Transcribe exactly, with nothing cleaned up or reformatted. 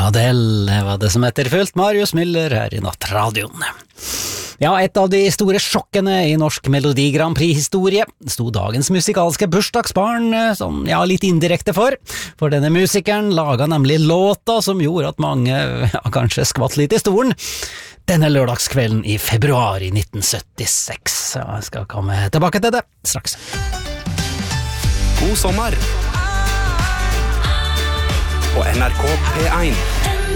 Adele var det som heter fullt. Marius Müller her i Nattradioen. Ja, et av de store sjokkene i norsk Melodi Grand Prix-historie sto dagens musikalske bursdagsbarn som, ja, litt indirekte for. For denne musikeren laget nemlig låta som gjorde at mange, ja, kanskje skvatt litt i stolen. Denne lørdagskvelden i februar i nitten syttiseks. Jeg skal komme tilbake til det straks. God sommer på N R K P én.